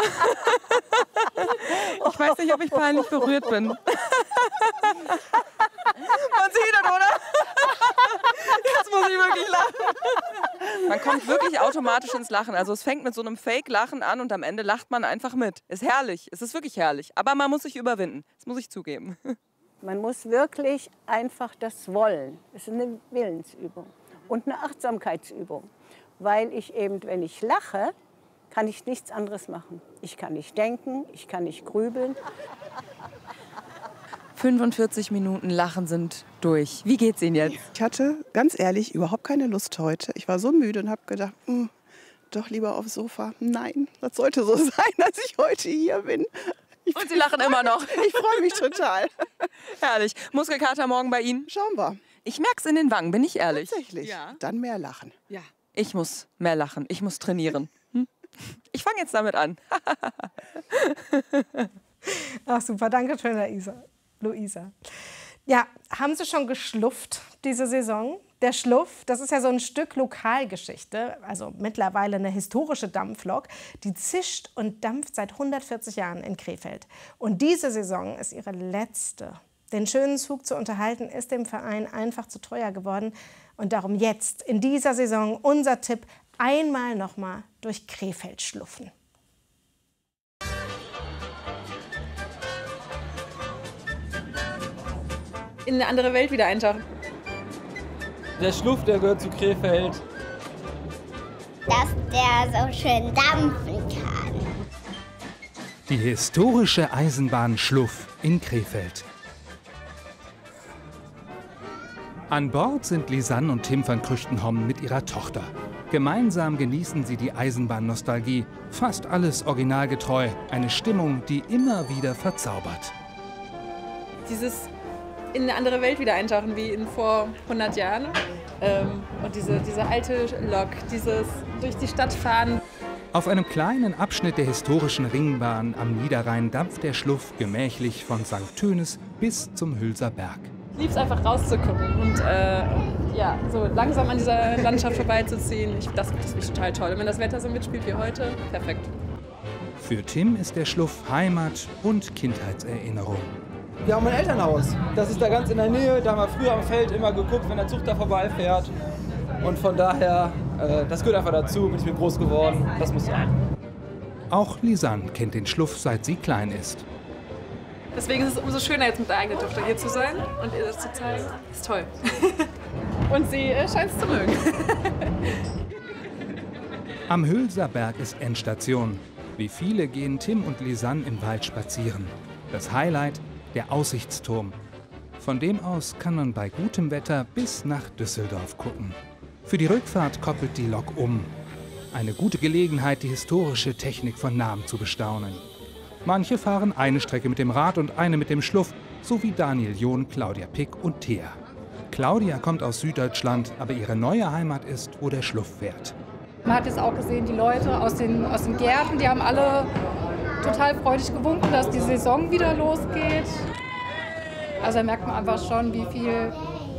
Ich weiß nicht, ob ich peinlich berührt bin. Man sieht das, oder? Jetzt muss ich wirklich lachen. Man kommt wirklich automatisch ins Lachen. Also es fängt mit so einem Fake-Lachen an und am Ende lacht man einfach mit. Ist herrlich, es ist wirklich herrlich. Aber man muss sich überwinden, das muss ich zugeben. Man muss wirklich einfach das wollen. Es ist eine Willensübung und eine Achtsamkeitsübung. Weil ich eben, wenn ich lache, kann ich nichts anderes machen. Ich kann nicht denken, ich kann nicht grübeln. 45 Minuten Lachen sind durch. Wie geht's Ihnen jetzt? Ich hatte, ganz ehrlich, überhaupt keine Lust heute. Ich war so müde und habe gedacht, doch lieber aufs Sofa. Nein, das sollte so sein, dass ich heute hier bin. Und Sie lachen immer noch. Ich freue mich total. Herrlich. Muskelkater morgen bei Ihnen? Schauen wir. Ich merk's in den Wangen, bin ich ehrlich. Tatsächlich. Ja. Dann mehr lachen. Ja. Ich muss mehr lachen. Ich muss trainieren. Ich fange jetzt damit an. Ach super, danke schön, Luisa. Ja, haben Sie schon geschlufft diese Saison? Der Schluff, das ist ja so ein Stück Lokalgeschichte, also mittlerweile eine historische Dampflok, die zischt und dampft seit 140 Jahren in Krefeld. Und diese Saison ist ihre letzte. Den schönen Zug zu unterhalten, ist dem Verein einfach zu teuer geworden. Und darum jetzt, in dieser Saison, unser Tipp, einmal nochmal durch Krefeld schluffen. In eine andere Welt wieder eintauchen. Der Schluff, der gehört zu Krefeld. Dass der so schön dampfen kann. Die historische Eisenbahn Schluff in Krefeld. An Bord sind Lisanne und Tim van Krüchtenholm mit ihrer Tochter. Gemeinsam genießen sie die Eisenbahnnostalgie. Fast alles originalgetreu. Eine Stimmung, die immer wieder verzaubert. Dieses in eine andere Welt wieder eintauchen, wie in vor 100 Jahren. Und diese alte Lok, dieses durch die Stadt fahren. Auf einem kleinen Abschnitt der historischen Ringbahn am Niederrhein dampft der Schluff gemächlich von St. Tönis bis zum Hülser Berg. Ich liebe es einfach rauszugucken und so langsam an dieser Landschaft vorbeizuziehen. Das finde ich total toll. Und wenn das Wetter so mitspielt wie heute, perfekt. Für Tim ist der Schluff Heimat und Kindheitserinnerung. Wir haben ein Elternhaus. Das ist da ganz in der Nähe. Da haben wir früher am Feld immer geguckt, wenn der Zug da vorbeifährt. Und von daher, das gehört einfach dazu. Bin ich mit groß geworden. Das muss sein. Auch Lisanne kennt den Schluff, seit sie klein ist. Deswegen ist es umso schöner, jetzt mit der eigenen Tochter hier zu sein und ihr das zu zeigen. Ist toll. Und sie scheint es zu mögen. Am Hülser Berg ist Endstation. Wie viele gehen Tim und Lisanne im Wald spazieren. Das Highlight, der Aussichtsturm. Von dem aus kann man bei gutem Wetter bis nach Düsseldorf gucken. Für die Rückfahrt koppelt die Lok um. Eine gute Gelegenheit, die historische Technik von nahem zu bestaunen. Manche fahren eine Strecke mit dem Rad und eine mit dem Schluff, so wie Daniel John, Claudia Pick und Thea. Claudia kommt aus Süddeutschland, aber ihre neue Heimat ist, wo der Schluff fährt. Man hat jetzt auch gesehen, die Leute aus den Gärten, die haben alle total freudig gewunken, dass die Saison wieder losgeht. Also da merkt man einfach schon, wie viel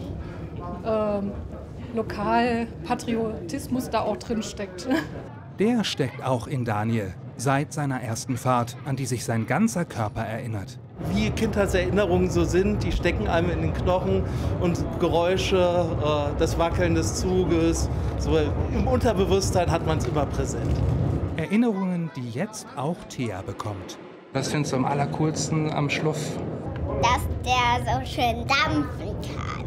Lokalpatriotismus da auch drin steckt. Der steckt auch in Daniel, seit seiner ersten Fahrt, an die sich sein ganzer Körper erinnert. Wie Kindheitserinnerungen so sind, die stecken einem in den Knochen und Geräusche, das Wackeln des Zuges, so im Unterbewusstsein hat man es immer präsent. Erinnerungen, die jetzt auch Thea bekommt. Was findest du am allercoolsten am Schluff? Dass der so schön dampfen kann.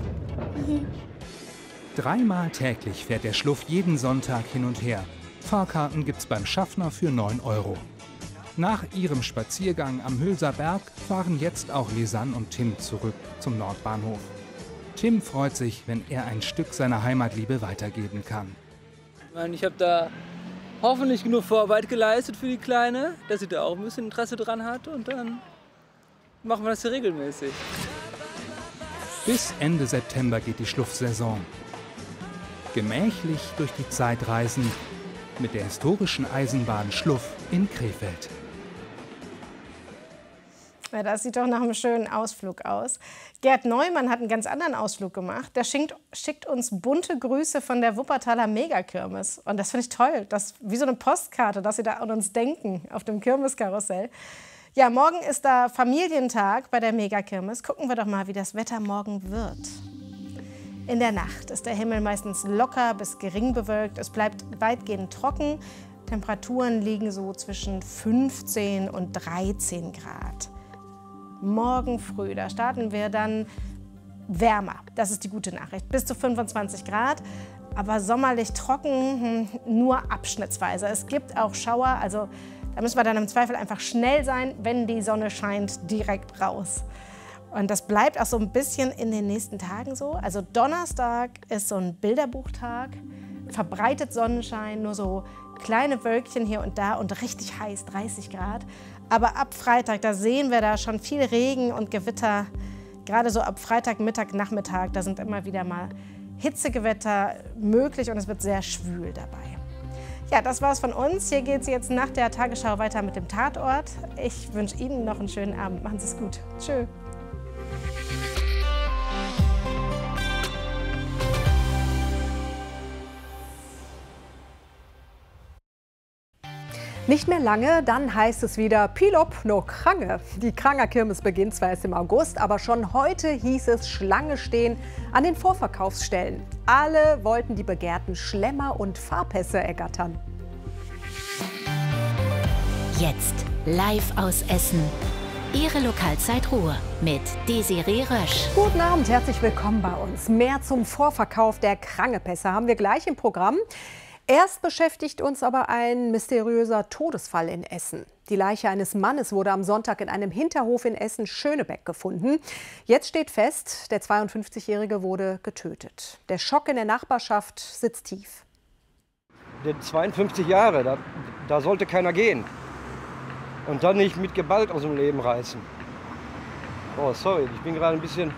3-mal täglich fährt der Schluff jeden Sonntag hin und her. Fahrkarten gibt's beim Schaffner für 9 €. Nach ihrem Spaziergang am Hülser Berg fahren jetzt auch Lisanne und Tim zurück zum Nordbahnhof. Tim freut sich, wenn er ein Stück seiner Heimatliebe weitergeben kann. Ich habe da hoffentlich genug Vorarbeit geleistet für die Kleine, dass sie da auch ein bisschen Interesse dran hat und dann machen wir das hier regelmäßig. Bis Ende September geht die Schluffsaison. Gemächlich durch die Zeit reisen mit der historischen Eisenbahn Schluff in Krefeld. Ja, das sieht doch nach einem schönen Ausflug aus. Gerd Neumann hat einen ganz anderen Ausflug gemacht. Der schickt uns bunte Grüße von der Wuppertaler Megakirmes. Und das finde ich toll. Das ist wie so eine Postkarte, dass sie da an uns denken auf dem Kirmeskarussell. Ja, morgen ist da Familientag bei der Megakirmes. Gucken wir doch mal, wie das Wetter morgen wird. In der Nacht ist der Himmel meistens locker bis gering bewölkt. Es bleibt weitgehend trocken. Temperaturen liegen so zwischen 15 und 13 Grad. Morgen früh, da starten wir dann wärmer. Das ist die gute Nachricht. Bis zu 25 Grad, aber sommerlich trocken, nur abschnittsweise. Es gibt auch Schauer, also da müssen wir dann im Zweifel einfach schnell sein, wenn die Sonne scheint, direkt raus. Und das bleibt auch so ein bisschen in den nächsten Tagen so. Also Donnerstag ist so ein Bilderbuchtag, verbreitet Sonnenschein, nur so kleine Wölkchen hier und da und richtig heiß, 30 Grad. Aber ab Freitag, da sehen wir da schon viel Regen und Gewitter. Gerade so ab Freitag, Mittag, Nachmittag, da sind immer wieder mal Hitzegewitter möglich und es wird sehr schwül dabei. Ja, das war's von uns. Hier geht es jetzt nach der Tagesschau weiter mit dem Tatort. Ich wünsche Ihnen noch einen schönen Abend. Machen Sie es gut. Tschö. Nicht mehr lange, dann heißt es wieder Pilop no Krange. Die Kranger Kirmes beginnt zwar erst im August, aber schon heute hieß es Schlange stehen an den Vorverkaufsstellen. Alle wollten die begehrten Schlemmer und Fahrpässe ergattern. Jetzt live aus Essen. Ihre Lokalzeit Ruhr mit Desiree Rösch. Guten Abend, herzlich willkommen bei uns. Mehr zum Vorverkauf der Krangepässe haben wir gleich im Programm. Erst beschäftigt uns aber ein mysteriöser Todesfall in Essen. Die Leiche eines Mannes wurde am Sonntag in einem Hinterhof in Essen-Schönebeck gefunden. Jetzt steht fest, der 52-Jährige wurde getötet. Der Schock in der Nachbarschaft sitzt tief. Der 52 Jahre, da sollte keiner gehen. Und dann nicht mit Gewalt aus dem Leben reißen. Oh, sorry, ich bin gerade ein bisschen...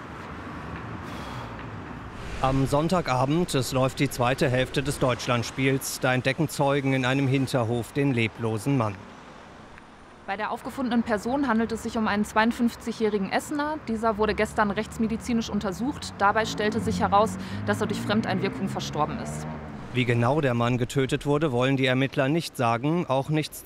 Am Sonntagabend, es läuft die zweite Hälfte des Deutschlandspiels, da entdecken Zeugen in einem Hinterhof den leblosen Mann. Bei der aufgefundenen Person handelt es sich um einen 52-jährigen Essener. Dieser wurde gestern rechtsmedizinisch untersucht. Dabei stellte sich heraus, dass er durch Fremdeinwirkung verstorben ist. Wie genau der Mann getötet wurde, wollen die Ermittler nicht sagen, auch nichts